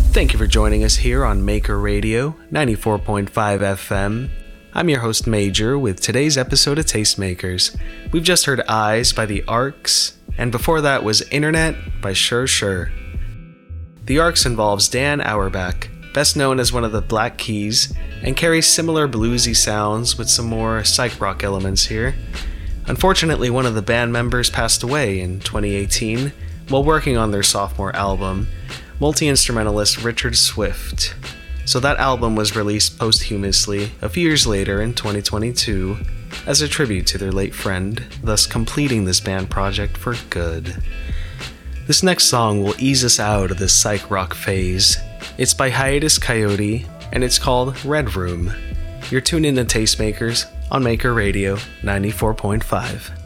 Thank you for joining us here on Maker Radio 94.5 FM. I'm your host Major with today's episode of Tastemakers. We've just heard Eyes by the Arcs, and before that was Internet by Sure Sure. The Arcs involves Dan Auerbach, best known as one of the Black Keys, and carries similar bluesy sounds with some more psych rock elements here. Unfortunately, one of the band members passed away in 2018 while working on their sophomore album, multi-instrumentalist Richard Swift. So that album was released posthumously a few years later in 2022 as a tribute to their late friend, thus completing this band project for good. This next song will ease us out of this psych rock phase. It's by Hiatus Kaiyote, and it's called Red Room. You're tuned in to Tastemakers on Maker Radio 94.5.